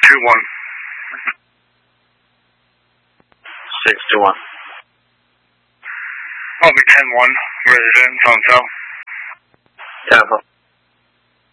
621. 621. I'll be 10-1, residence on cell. 10-4.